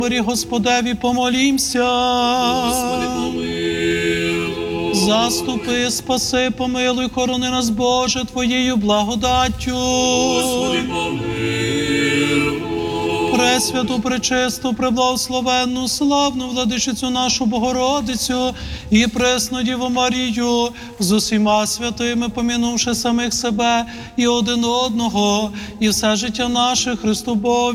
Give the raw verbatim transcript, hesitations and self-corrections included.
Господеві помолімся. Господи, помилуй. Заступи, спаси, помилуй, хорони нас, Боже, Твоєю благодаттю. Господи, помилуй. Пресвяту, пречисту, преблагословенну, славну владичицю нашу Богородицю і пресну Діву Марію з усіма святими, помінувши самих себе і один одного, і все життя наше Христу Богу